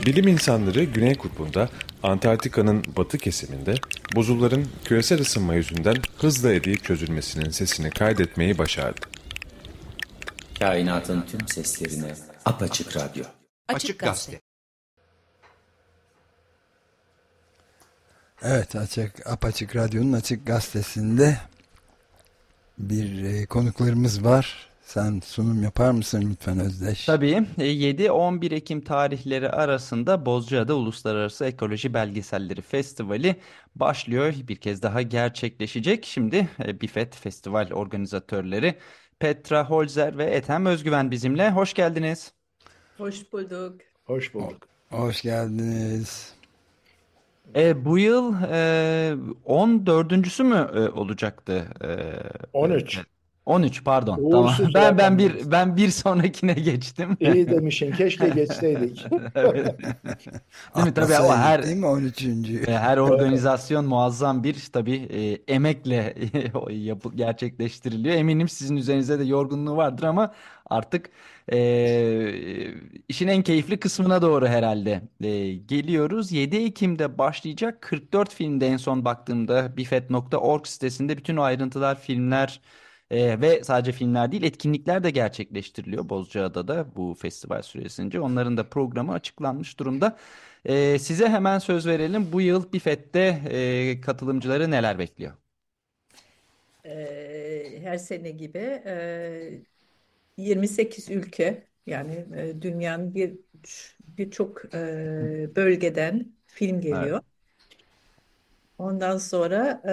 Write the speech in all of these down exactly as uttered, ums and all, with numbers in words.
Bilim insanları Güney Kutbu'nda, Antarktika'nın batı kesiminde buzulların küresel ısınma yüzünden hızla eriyip çözülmesinin sesini kaydetmeyi başardı. Kainatın tüm seslerine apaçık radyo. Açık Gazete. Evet, Açık Apaçık Radyo'nun Açık Gazetesi'nde bir e, konuklarımız var. Sen sunum yapar mısın lütfen Özdeş? Tabii yedi on bir Ekim tarihleri arasında Bozcaada Uluslararası Ekoloji Belgeselleri Festivali başlıyor. Bir kez daha gerçekleşecek. Şimdi e, BİFET Festival organizatörleri Petra Holzer ve Ethem Özgüven bizimle. Hoş geldiniz. Hoş bulduk. Hoş bulduk. Hoş geldiniz. E, bu yıl e, on dördüncüsü mü e, olacaktı? E, on üç. e, on üç pardon. Tamam. Uğursuz Ben ben rakamımız. bir ben bir sonrakine geçtim. İyi demişsin. Keşke geçseydik. Evet. Değil mi? Tabii o Atlasaydık her değil mi on üçüncü? e, her organizasyon muazzam bir tabii e, emekle o yapı, gerçekleştiriliyor. Eminim sizin üzerinize de yorgunluğu vardır ama artık e, işin en keyifli kısmına doğru herhalde e, geliyoruz. yedi Ekim'de başlayacak kırk dört filmde en son baktığımda bifet nokta org sitesinde bütün o ayrıntılar, filmler e, ve sadece filmler değil etkinlikler de gerçekleştiriliyor Bozcaada'da bu festival süresince. Onların da programı açıklanmış durumda. Ee, size hemen söz verelim. Bu yıl BİFET'te e, katılımcıları neler bekliyor? Ee, her sene gibi e, yirmi sekiz ülke yani e, dünyanın bir birçok e, bölgeden film Evet. geliyor. Ondan sonra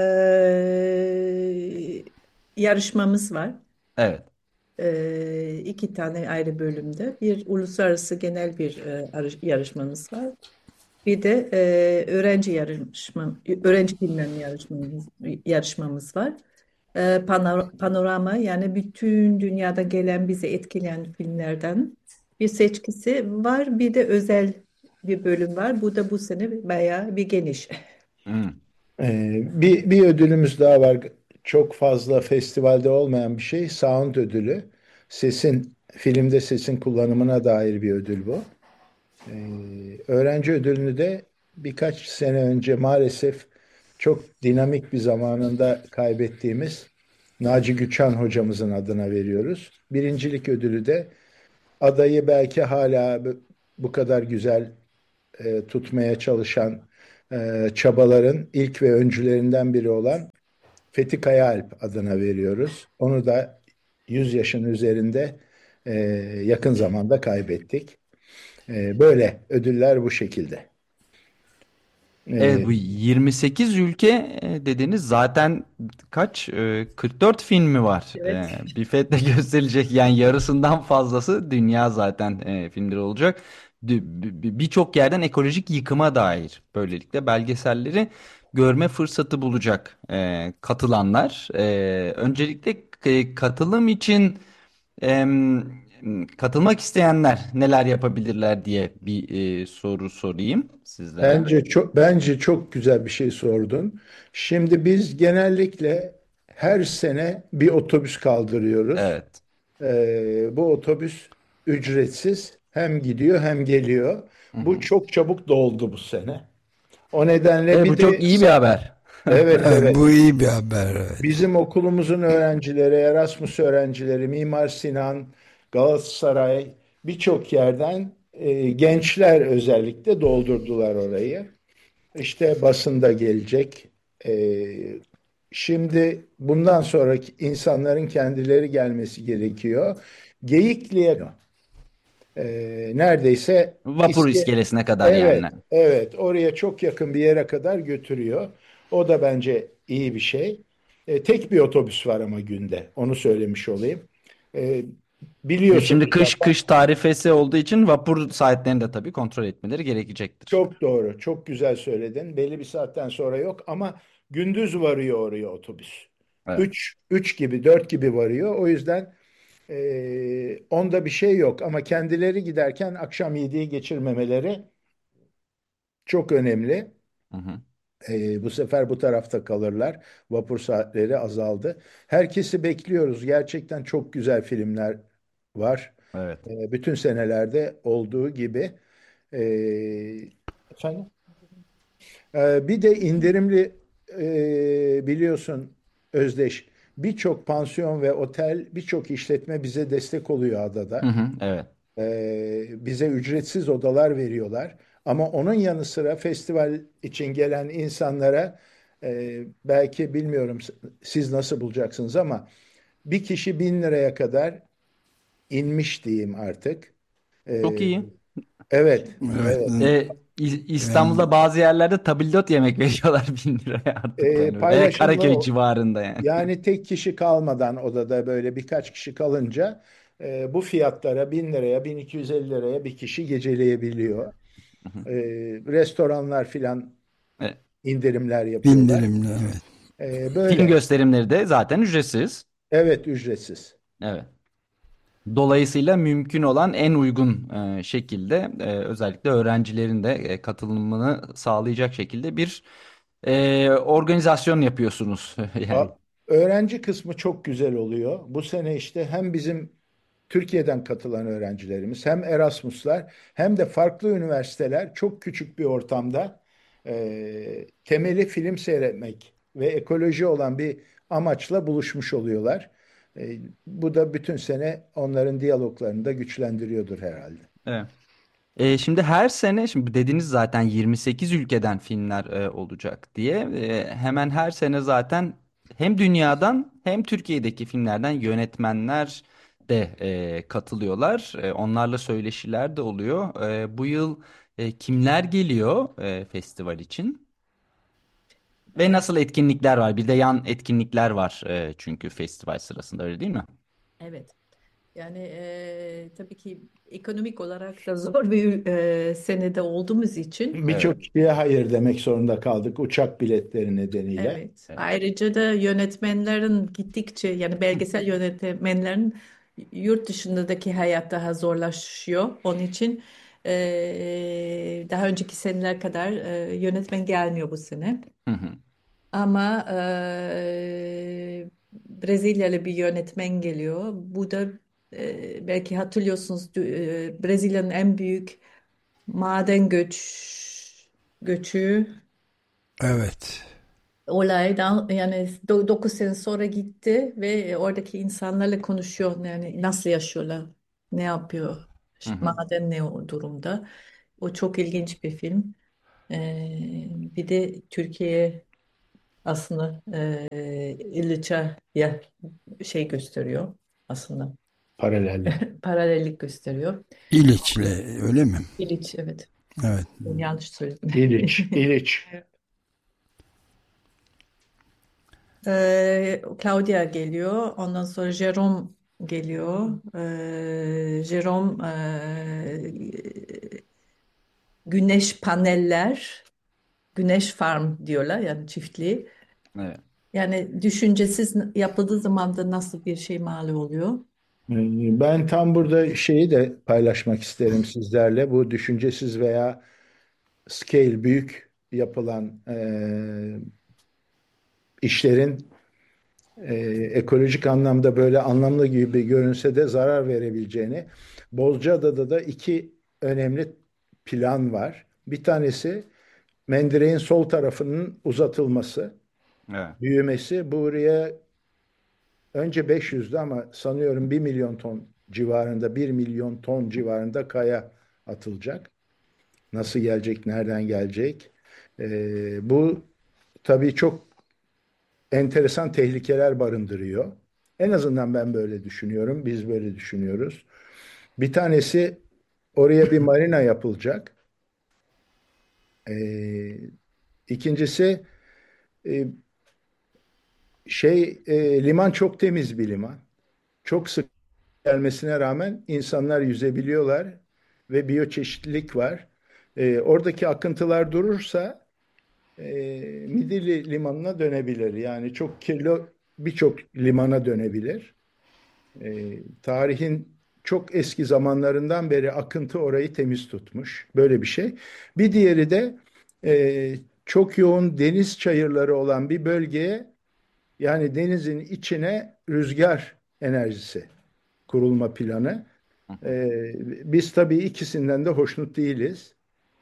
e, yarışmamız var. Evet. E, iki tane ayrı bölümde. Bir uluslararası genel bir e, arı- yarışmamız var. Bir de e, öğrenci yarışma, öğrenci filmlerinin yarışmamız, yarışmamız var. E, pano- panorama yani bütün dünyada gelen bizi etkileyen filmlerden bir seçkisi var. Bir de özel bir bölüm var. Bu da bu sene bayağı bir geniş. Hmm. Ee, bir, bir ödülümüz daha var. Çok fazla festivalde olmayan bir şey. Sound ödülü. Sesin, filmde sesin kullanımına dair bir ödül bu. Ee, öğrenci ödülünü de birkaç sene önce maalesef çok dinamik bir zamanında kaybettiğimiz Naci Güçan hocamızın adına veriyoruz. Birincilik ödülü de adayı belki hala bu bu kadar güzel e, tutmaya çalışan e, çabaların ilk ve öncülerinden biri olan Fethi Kayaalp adına veriyoruz. Onu da yüz yaşın üzerinde e, yakın zamanda kaybettik. E, böyle ödüller bu şekilde. Evet, E, bu yirmi sekiz ülke e, dediğiniz zaten kaç? E, kırk dört film mi var? E, Evet. BİFET'te gösterilecek yani yarısından fazlası dünya zaten e, filmleri olacak. Dü- bi- bi- Birçok yerden ekolojik yıkıma dair böylelikle belgeselleri görme fırsatı bulacak e, katılanlar. E, öncelikle e, katılım için em, katılmak isteyenler neler yapabilirler diye bir e, soru sorayım sizlere. bence çok bence çok güzel bir şey sordun. Şimdi biz genellikle her sene bir otobüs kaldırıyoruz. Evet. Ee, bu otobüs ücretsiz hem gidiyor hem geliyor. Hı Bu hı. çok çabuk doldu bu sene. O nedenle E, bir bu de çok iyi bir haber. evet, Evet, evet, bu iyi bir haber. Evet. bizim okulumuzun öğrencileri, Erasmus öğrencileri, Mimar Sinan, Galatasaray birçok yerden e, gençler özellikle doldurdular orayı. İşte basında gelecek. E, şimdi bundan sonraki insanların kendileri gelmesi gerekiyor. Geyikli'ye e, neredeyse Vapur iske, iskelesine kadar evet, yani. evet, oraya çok yakın bir yere kadar götürüyor. O da bence iyi bir şey. E, tek bir otobüs var ama günde. Onu söylemiş olayım. E, E, Şimdi biliyorsunuz kış zaten. kış tarifesi olduğu için vapur saatlerini de tabii kontrol etmeleri gerekecektir. Çok doğru, çok güzel söyledin. Belli bir saatten sonra yok ama gündüz varıyor oraya otobüs. Evet. Üç, üç gibi, dört gibi varıyor. O yüzden e, onda bir şey yok. Ama kendileri giderken akşam yediği geçirmemeleri çok önemli. Hı hı. E, bu sefer bu tarafta kalırlar. Vapur saatleri azaldı. Herkesi bekliyoruz. Gerçekten çok güzel filmler var. Evet. E, bütün senelerde olduğu gibi. E, efendim? E, bir de indirimli e, biliyorsun Özdeş. Birçok pansiyon ve otel, birçok işletme bize destek oluyor Hı adada. hı, evet. Ee, bize ücretsiz odalar veriyorlar. Ama onun yanı sıra festival için gelen insanlara e, belki bilmiyorum siz nasıl bulacaksınız ama bir kişi bin liraya kadar inmiş diyeyim artık. Çok Ee, iyi. evet, Evet. evet. Ee, İ- İstanbul'da Yani bazı yerlerde tabildot yemek veriyorlar bin liraya artık Ee, yani. Veya Karaköy paylaşımlı civarında yani. yani tek kişi kalmadan odada böyle birkaç kişi kalınca e, bu fiyatlara bin liraya bin iki yüz elli liraya bir kişi geceleyebiliyor. Hı hı. Ee, restoranlar filan Evet. indirimler yapıyorlar. indirimli, evet. Ee, Film böyle. gösterimleri de zaten ücretsiz. Evet, ücretsiz. Evet. Dolayısıyla mümkün olan en uygun e, şekilde e, özellikle öğrencilerin de e, katılımını sağlayacak şekilde bir e, organizasyon yapıyorsunuz A- yani. Öğrenci kısmı çok güzel oluyor. Bu sene işte hem bizim Türkiye'den katılan öğrencilerimiz hem Erasmuslar hem de farklı üniversiteler çok küçük bir ortamda e, temeli film seyretmek ve ekoloji olan bir amaçla buluşmuş oluyorlar. E, bu da bütün sene onların diyaloglarını da güçlendiriyordur herhalde. Evet. E, şimdi her sene şimdi dediniz zaten yirmi sekiz ülkeden filmler e, olacak diye. E, hemen her sene zaten hem dünyadan hem Türkiye'deki filmlerden yönetmenler de e, katılıyorlar. E, onlarla söyleşiler de oluyor. E, bu yıl e, kimler geliyor e, festival için? Ve Ee, nasıl etkinlikler var? Bir de yan etkinlikler var e, çünkü festival sırasında öyle değil mi? evet. Yani e, tabii ki ekonomik olarak da zor bir e, senede olduğumuz için Evet. Birçok kişiye hayır demek zorunda kaldık uçak biletleri nedeniyle. evet. Evet. Ayrıca da yönetmenlerin gittikçe yani belgesel yönetmenlerin yurt dışındaki hayat daha zorlaşıyor. Onun için e, daha önceki seneler kadar e, yönetmen gelmiyor bu sene. Hı hı. Ama e, Brezilyalı bir yönetmen geliyor. Bu da e, belki hatırlıyorsunuz e, Brezilya'nın en büyük maden göç göçü Evet. olaydan yani dokuz sene sonra gitti ve oradaki insanlarla konuşuyor yani nasıl yaşıyorlar, ne yapıyor, Hı hı. maden ne o durumda. O çok ilginç bir film. E, bir de Türkiye aslında e, İliça'ya şey gösteriyor aslında Paralellik. paralellik gösteriyor. İliç'le öyle mi? İliç evet. Evet. Yanlış söyledim. İliç, İliç. Ee, Claudia geliyor. Ondan sonra Jerome geliyor. Ee, Jerome ee, güneş paneller, güneş farm diyorlar yani çiftliği. Evet. Yani düşüncesiz yapıldığı zaman da nasıl bir şey mal oluyor? Ee, Ben tam burada şeyi de paylaşmak isterim sizlerle. Bu düşüncesiz veya scale büyük yapılan e, işlerin e, ekolojik anlamda böyle anlamlı gibi görünse de zarar verebileceğini. Bozcaada'da da iki önemli plan var. Bir tanesi mendireğin sol tarafının uzatılması, Evet. büyümesi. Buraya önce beş yüzdü ama sanıyorum bir milyon ton civarında, bir milyon ton civarında kaya atılacak. Nasıl gelecek, nereden gelecek? Ee, bu tabii çok enteresan tehlikeler barındırıyor. En azından ben böyle düşünüyorum, biz böyle düşünüyoruz. Bir tanesi oraya bir marina yapılacak. Ee, ikincisi e, şey e, liman çok temiz bir liman. Çok sık gelmesine rağmen insanlar yüzebiliyorlar ve biyoçeşitlilik var. Ee, oradaki akıntılar durursa e, Midilli limanına dönebilir. Yani çok kirli birçok limana dönebilir. E, tarihin çok eski zamanlarından beri akıntı orayı temiz tutmuş. Böyle bir şey. Bir diğeri de e, çok yoğun deniz çayırları olan bir bölgeye yani denizin içine rüzgar enerjisi kurulma planı. Hı hı. Ee, biz tabii ikisinden de hoşnut değiliz.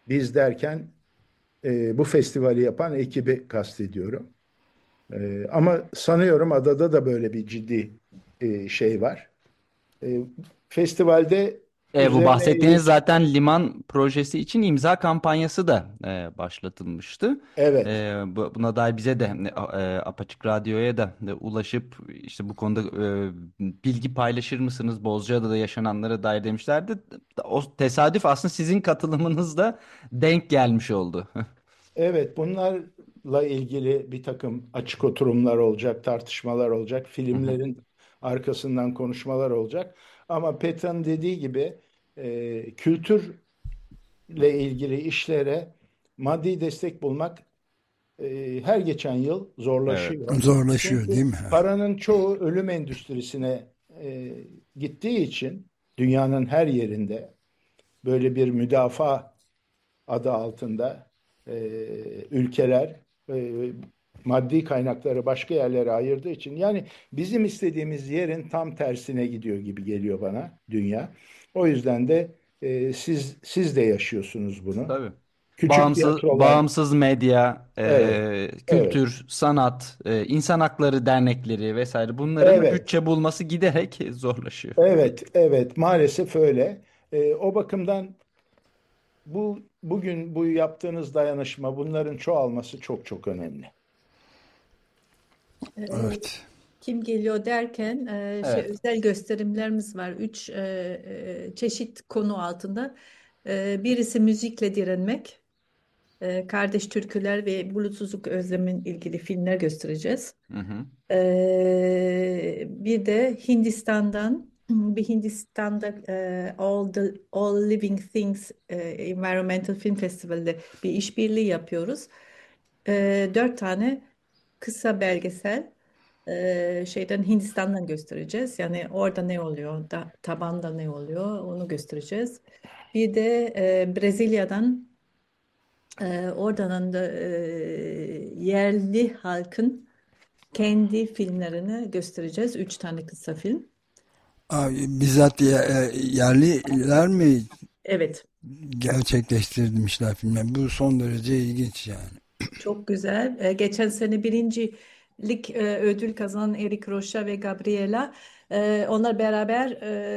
Biz derken e, bu festivali yapan ekibi kastediyorum. E, ama sanıyorum adada da böyle bir ciddi e, şey var. E, Festivalde E, bu üzerine bahsettiğiniz eğilim- zaten liman projesi için imza kampanyası da e, başlatılmıştı. evet, E, bu- buna dair bize de e, e, Apaçık Radyo'ya da e, ulaşıp işte bu konuda e, bilgi paylaşır mısınız? Bozcaada'da yaşananlara dair demişlerdi. O tesadüf aslında sizin katılımınız da denk gelmiş oldu. evet, bunlarla ilgili bir takım açık oturumlar olacak, tartışmalar olacak, Hı hı. filmlerin arkasından konuşmalar olacak. Ama Petra'nın dediği gibi e, kültürle ilgili işlere maddi destek bulmak e, her geçen yıl Evet. zorlaşıyor. Zorlaşıyor değil Çünkü mi? paranın çoğu ölüm endüstrisine e, gittiği için dünyanın her yerinde böyle bir müdafaa adı altında e, ülkeler e, maddi kaynakları başka yerlere ayırdığı için yani bizim istediğimiz yerin tam tersine gidiyor gibi geliyor bana dünya. O yüzden de e, siz siz de yaşıyorsunuz bunu. Tabii. Küçük Bağımsız, tiyatrolar, bağımsız medya, evet, e, evet, kültür, sanat, e, insan hakları dernekleri vesaire bunların evet, bütçe bulması giderek zorlaşıyor. evet, evet, maalesef öyle. E, o bakımdan bu bugün bu yaptığınız dayanışma, bunların çoğalması çok çok önemli. Ee, Evet. Kim geliyor derken e, şey Evet. özel gösterimlerimiz var. Üç e, e, çeşit konu altında. E, birisi müzikle direnmek, e, kardeş türküler ve bulutsuzluk özlemin ilgili filmler göstereceğiz. Hı hı. E, bir de Hindistan'dan bir Hindistan'da e, All the All Living Things e, Environmental Film Festival'de bir işbirliği yapıyoruz. E, dört tane kısa belgesel e, şeyden Hindistan'dan göstereceğiz. Yani orada ne oluyor, da, tabanda ne oluyor onu göstereceğiz. Bir de e, Brezilya'dan e, oradan da e, yerli halkın kendi filmlerini göstereceğiz. Üç tane kısa film. Abi, bizzat ye- e, yerliler mi Evet. gerçekleştirmişler filmi? Bu son derece ilginç yani. Çok güzel. Ee, geçen sene birincilik e, ödül kazanan Eric Rocha ve Gabriela, e, onlar beraber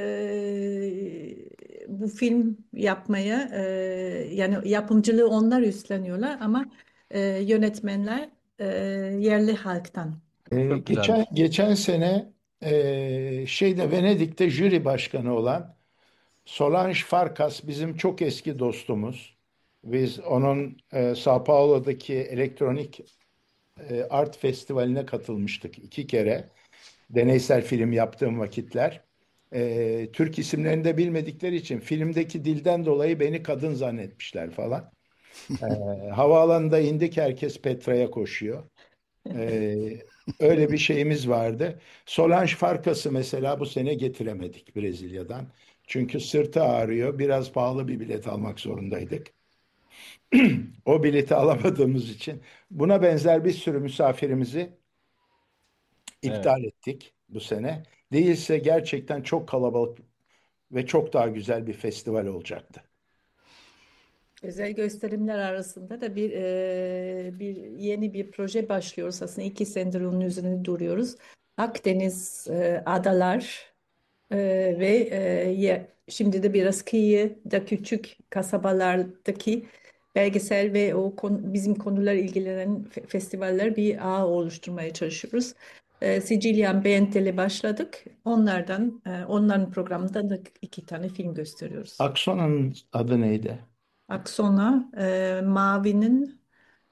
e, bu film yapmaya, e, yani yapımcılığı onlar üstleniyorlar ama e, yönetmenler e, yerli halktan. Ee, Çok geçen güzelmiş. geçen sene e, şeyde Venedik'te jüri başkanı olan Solange Farkas bizim çok eski dostumuz. Biz onun e, Sao Paulo'daki elektronik e, art festivaline katılmıştık iki kere. Deneysel film yaptığım vakitler. E, Türk isimlerini de bilmedikleri için filmdeki dilden dolayı beni kadın zannetmişler falan. E, Havaalanında indik, herkes Petra'ya koşuyor. Ee, Öyle bir şeyimiz vardı. Solange Farkas'ı mesela bu sene getiremedik Brezilya'dan. Çünkü sırtı ağrıyor. Biraz pahalı bir bilet almak zorundaydık. O bileti alamadığımız için buna benzer bir sürü misafirimizi Evet. iptal ettik bu sene. Değilse gerçekten çok kalabalık ve çok daha güzel bir festival olacaktı. Özel gösterimler arasında da bir e, bir yeni bir proje başlıyoruz. Aslında iki senedir onun üzerinde duruyoruz. Akdeniz e, adalar e, ve e, ye- şimdi de biraz kıyıda küçük kasabalardaki belgesel ve o konu, bizim konular ilgilenen fe- festivaller bir ağ oluşturmaya çalışıyoruz. E, Sicilyan Bentel'e başladık. Onlardan, e, onların programından da iki tane film gösteriyoruz. Aksona'nın adı neydi? Aksona, e, Mavi'nin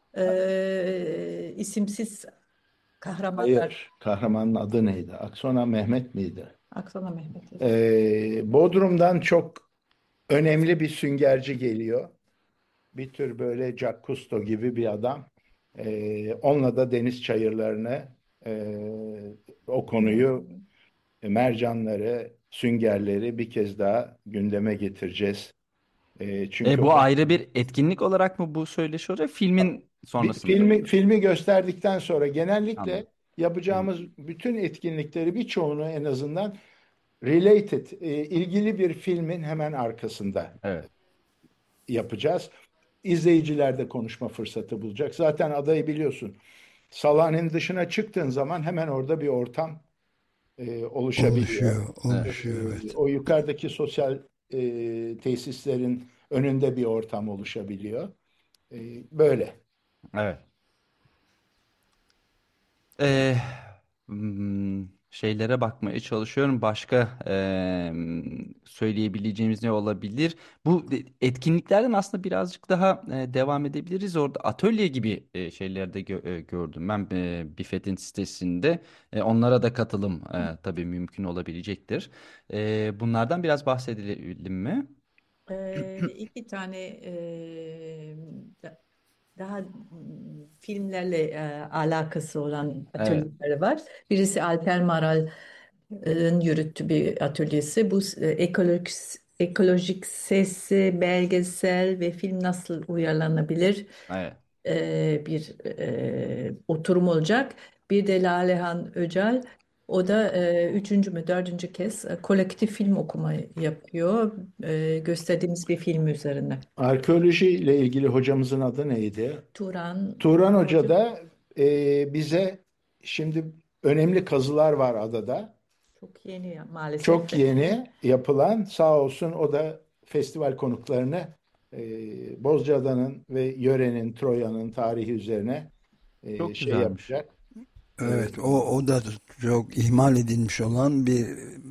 e, isimsiz kahramanlar. Hayır, kahramanın adı neydi? Aksona Mehmet miydi? Aksona Mehmet. Evet. Ee, Bodrum'dan çok önemli bir süngerci geliyor. Bir tür böyle Jacques Cousteau gibi bir adam. Ee, onunla da deniz çayırlarını, e, o konuyu, e, mercanları, süngerleri bir kez daha gündeme getireceğiz. E, çünkü E, o bu ayrı bir etkinlik olarak mı bu söyleşi olacak? Filmin bir sonrasında mı? filmi filmi gösterdikten sonra genellikle Anladım. Hı. yapacağımız bütün etkinlikleri, birçoğunu en azından related, e, ilgili bir filmin hemen arkasında Evet. yapacağız. izleyiciler de konuşma fırsatı bulacak. Zaten adayı biliyorsun. Salah'ın dışına çıktığın zaman hemen orada bir ortam e, oluşabiliyor. Oluşuyor, Evet. oluşuyor, E, evet. o yukarıdaki sosyal e, tesislerin önünde bir ortam oluşabiliyor. E, böyle. Evet. Ee, hmm, şeylere bakmaya çalışıyorum. Başka em, söyleyebileceğimiz ne olabilir? Bu de- etkinliklerden aslında birazcık daha e, devam edebiliriz. Orada atölye gibi e, şeyler de gö- e, gördüm ben e, Bifet'in sitesinde. E, onlara da katılım e, tabii mümkün olabilecektir. E, bunlardan biraz bahsedelim mi? Ee, iki tane e, da- daha mm, filmlerle e, alakası olan Evet, atölyeleri var. Birisi Alper Maral'ın yürüttüğü bir atölyesi. Bu e, ekolojik, ekolojik sesi, belgesel ve film nasıl uyarlanabilir evet. e, bir e, oturum olacak. Bir de Lalehan Öcal, o da e, üçüncü mü dördüncü kez e, kolektif film okuma yapıyor. E, gösterdiğimiz bir film üzerine. Arkeoloji ile ilgili hocamızın adı neydi? Turan Turan Hoca Hoca da e, bize şimdi önemli kazılar var adada. çok yeni ya, maalesef Çok de. yeni yapılan sağ olsun o da festival konuklarını e, Bozcaada'nın ve yörenin, Troya'nın tarihi üzerine e, Çok şey güzelmiş. yapacak. E, Evet, o, o da çok ihmal edilmiş olan bir,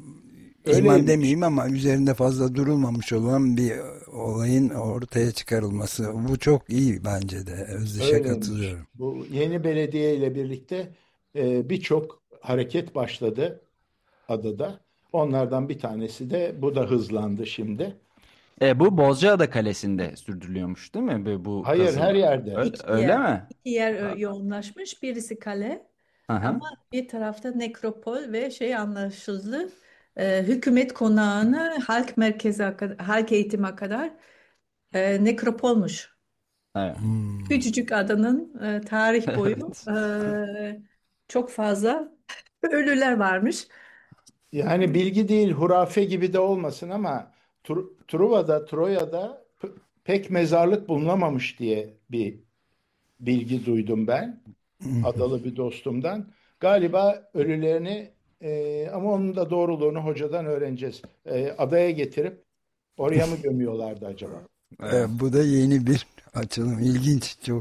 ihmal öyleymiş. demeyeyim ama üzerinde fazla durulmamış olan bir olayın ortaya çıkarılması. Bu çok iyi bence de. Özdeş'e Öyleymiş. katılıyorum. Bu yeni belediye ile birlikte e, birçok hareket başladı adada. Onlardan bir tanesi de bu da hızlandı şimdi. E, bu Bozcaada Kalesi'nde sürdürülüyormuş değil mi? Bu, bu Hayır her kazılar. yerde. Öyle, İki öyle yer, mi? iki yer ö- yoğunlaşmış. Birisi kale Hı hı. ama bir tarafta nekropol ve şey anlaşıldı. E, hükümet konağını halk merkezi, halk eğitime kadar e, nekropolmuş. Evet. Hmm. Küçücük adanın e, tarih boyu Evet. e, çok fazla ölüler varmış. Yani bilgi değil, hurafe gibi de olmasın ama Tru- Truva'da, Troya'da p- pek mezarlık bulunamamış diye bir bilgi duydum ben. Adalı bir dostumdan. Galiba ölülerini e, ama onun da doğruluğunu hocadan öğreneceğiz. E, adaya getirip oraya mı gömüyorlardı acaba? Evet. E, bu da yeni bir açılım. İlginç, çok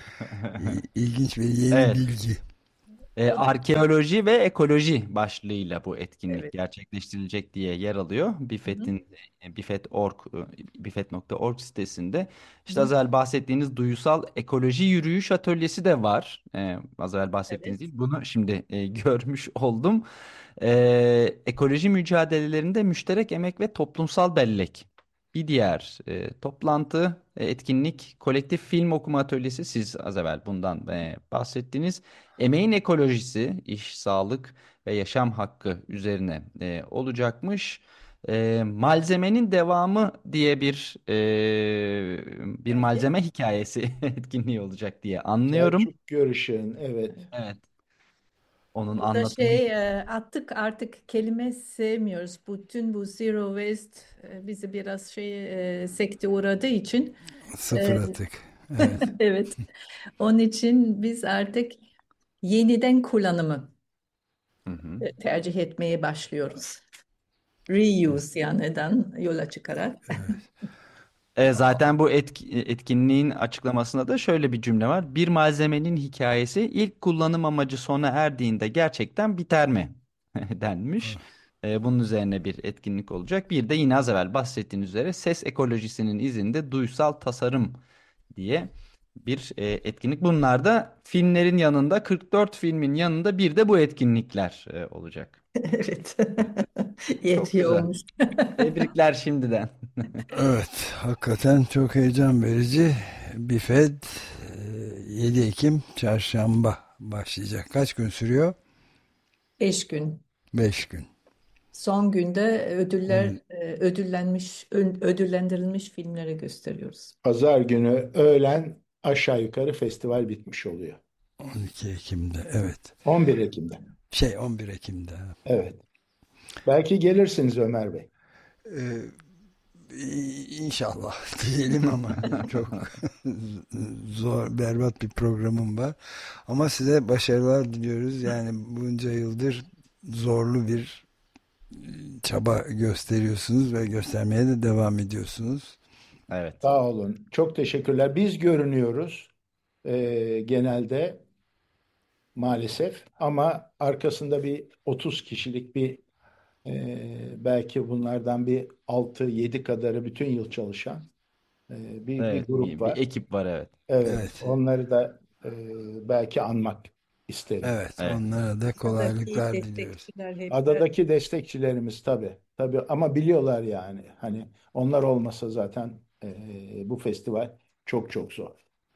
i- ilginç ve yeni Evet. bilgi. E, O da arkeoloji ve ekoloji başlığıyla bu etkinlik evet. gerçekleştirilecek diye yer alıyor. Hı hı, Bifet'in e, bifet nokta org e, bifet nokta org sitesinde. hı İşte hı. az evvel bahsettiğiniz duysal ekoloji yürüyüş atölyesi de var. E, az evvel bahsettiğiniz Evet. değil. Bunu şimdi e, görmüş oldum. E, ekoloji mücadelelerinde müşterek emek ve toplumsal bellek. Bir diğer e, toplantı, e, etkinlik, kolektif film okuma atölyesi. Siz az evvel bundan e, bahsettiniz. Emeğin ekolojisi, iş, sağlık ve yaşam hakkı üzerine e, olacakmış. E, malzemenin devamı diye bir e, bir Belki. malzeme hikayesi etkinliği olacak diye anlıyorum. Selçuk Görüş'ün, evet. Evet, onun Burada anlatımı. şey e, attık artık kelime sevmiyoruz. Bütün bu zero waste e, bizi biraz şey e, sekte uğradığı için Sıfır e, atık. Evet. evet. Onun için biz artık yeniden kullanımı Hı hı. e, tercih etmeye başlıyoruz. Reuse yanından yola çıkarak. E, zaten bu etki- etkinliğin açıklamasında da şöyle bir cümle var. Bir malzemenin hikayesi ilk kullanım amacı sona erdiğinde gerçekten biter mi? denmiş. E, bunun üzerine bir etkinlik olacak. Bir de yine az evvel bahsettiğin üzere ses ekolojisinin izinde duysal tasarım diye bir e, etkinlik. Bunlar da filmlerin yanında kırk dört filmin yanında bir de bu etkinlikler e, olacak. Evet. Çok Yetiyor güzel. olmuş. Tebrikler şimdiden. Evet, hakikaten çok heyecan verici. Bifed e, yedi Ekim Çarşamba başlayacak. Kaç gün sürüyor? Beş gün. Beş gün. Son günde ödüller On- e, ödüllenmiş, ö- ödüllendirilmiş filmleri gösteriyoruz. Pazar günü öğlen aşağı yukarı festival bitmiş oluyor. on iki Ekim'de, evet. on bir Ekim'de. Şey, on bir Ekim'de. Evet. Belki gelirsiniz Ömer Bey. Ee, inşallah diyelim ama çok zor, berbat bir programım var. Ama size başarılar diliyoruz. Yani bunca yıldır zorlu bir çaba gösteriyorsunuz ve göstermeye de devam ediyorsunuz. Evet. Sağ olun. Çok teşekkürler. Biz görünüyoruz e, genelde maalesef ama arkasında bir otuz kişilik bir e, belki bunlardan bir altı yedi kadarı bütün yıl çalışan e, bir, bir Evet, grup bir, bir var. ekip var, evet. Evet, Evet. onları da e, belki anmak isterim. Evet, Evet. onlara da Buradaki kolaylıklar diliyoruz. destekçiler hep Adadaki destekçilerimiz tabii. Tabii ama biliyorlar yani. Hani onlar olmasa zaten e, bu festival çok çok zor.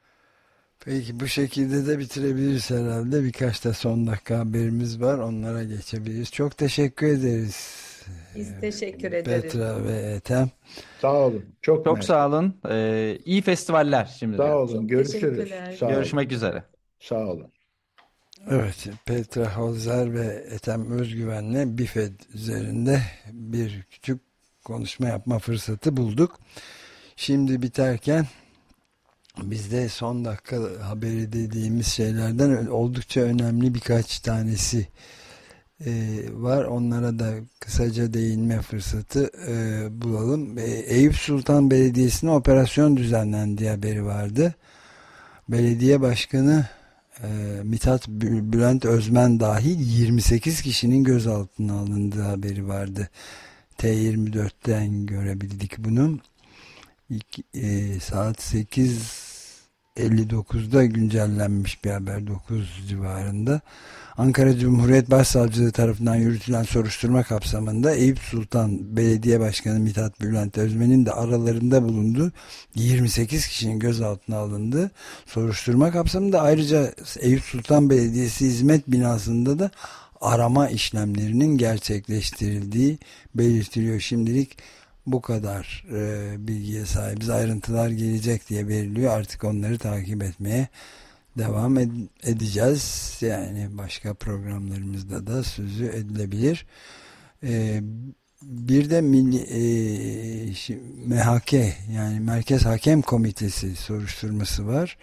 Peki bu şekilde de bitirebiliriz herhalde. Birkaç da son dakika haberimiz var. Onlara geçebiliriz. Çok teşekkür ederiz. biz teşekkür ederiz. Petra ve Ethem. Sağ olun. Çok Çok mersi. sağ olun. Ee, iyi festivaller şimdi. Sağ olun. Çok Görüşürüz. teşekkürler. Sağ olun. Görüşmek üzere. Sağ olun. Evet, Petra Holzer ve Ethem Özgüven'le BİFED üzerinde bir küçük konuşma yapma fırsatı bulduk. Şimdi biterken biz de son dakika haberi dediğimiz şeylerden oldukça önemli birkaç tanesi e, var. Onlara da kısaca değinme fırsatı e, bulalım. E, Eyüp Sultan Belediyesi'ne operasyon düzenlendiği haberi vardı. Belediye Başkanı e, Mithat Bü- Bülent Özmen dahil yirmi sekiz kişinin gözaltına alındığı haberi vardı. T yirmi dörtten görebildik bunu. İki, e, saat sekiz elli dokuzda güncellenmiş bir haber, dokuz civarında. Ankara Cumhuriyet Başsavcılığı tarafından yürütülen soruşturma kapsamında Eyüp Sultan Belediye Başkanı Mithat Bülent Özmen'in de aralarında bulunduğu yirmi sekiz kişinin gözaltına alındığı soruşturma kapsamında ayrıca Eyüp Sultan Belediyesi hizmet binasında da arama işlemlerinin gerçekleştirildiği belirtiliyor. Şimdilik bu kadar e, bilgiye sahibiz. Ayrıntılar gelecek diye veriliyor. Artık onları takip etmeye devam ed- edeceğiz. Yani başka programlarımızda da sözü edilebilir. E, bir de milli, e, şi- M H K yani Merkez Hakem Komitesi soruşturması var.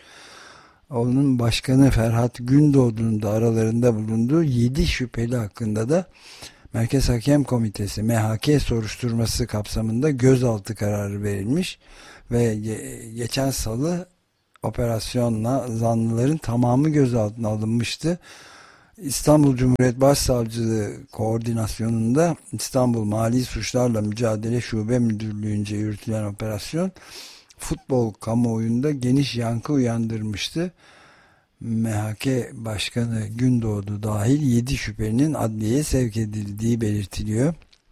Onun başkanı Ferhat Gündoğdu'nun da aralarında bulunduğu yedi şüpheli hakkında da Merkez Hakem Komitesi M H K soruşturması kapsamında gözaltı kararı verilmiş ve ge- geçen salı operasyonla zanlıların tamamı gözaltına alınmıştı. İstanbul Cumhuriyet Başsavcılığı koordinasyonunda İstanbul Mali Suçlarla Mücadele Şube Müdürlüğü'nce yürütülen operasyon futbol kamuoyunda geniş yankı uyandırmıştı. M H K Başkanı Gündoğdu dahil yedi şüphelinin adliyeye sevk edildiği belirtiliyor.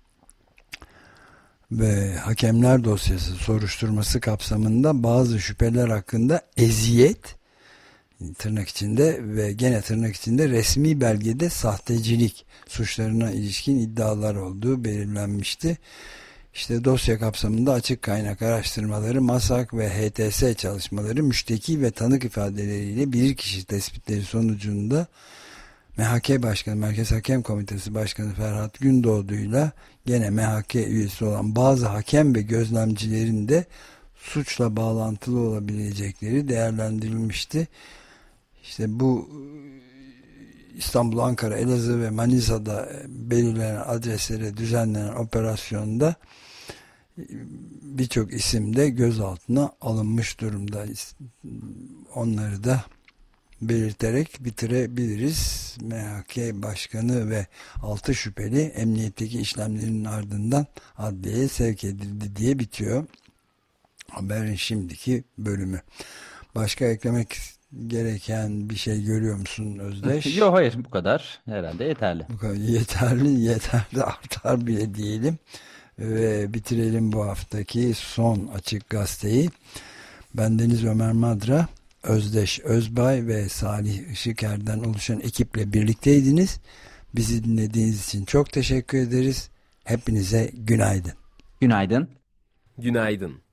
Ve hakemler dosyası soruşturması kapsamında bazı şüpheler hakkında eziyet tırnak içinde ve gene tırnak içinde resmi belgede sahtecilik suçlarına ilişkin iddialar olduğu belirlenmişti. İşte dosya kapsamında açık kaynak araştırmaları, MASAK ve H T S çalışmaları, müşteki ve tanık ifadeleriyle bilirkişi tespitleri sonucunda M H K Başkanı, Merkez Hakem Komitesi Başkanı Ferhat Gündoğdu'yla gene M H K üyesi olan bazı hakem ve gözlemcilerin de suçla bağlantılı olabilecekleri değerlendirilmişti. İşte bu İstanbul, Ankara, Elazığ ve Manisa'da belirlenen adreslere düzenlenen operasyonda birçok isim de gözaltına alınmış durumda. Onları da belirterek bitirebiliriz. M H K Başkanı ve altı şüpheli emniyetteki işlemlerin ardından adliyeye sevk edildi diye bitiyor haberin şimdiki bölümü. Başka eklemek gereken bir şey görüyor musun Özdeş? Yok, hayır, bu kadar. Herhalde yeterli. Bu kadar yeterli, yeterli artar bile diyelim. Ve bitirelim bu haftaki son Açık Gazeteyi. Bendeniz Ömer Madra, Özdeş Özbay ve Salih Işıker'den oluşan ekiple birlikteydiniz. Bizi dinlediğiniz için çok teşekkür ederiz. Hepinize günaydın. Günaydın. Günaydın.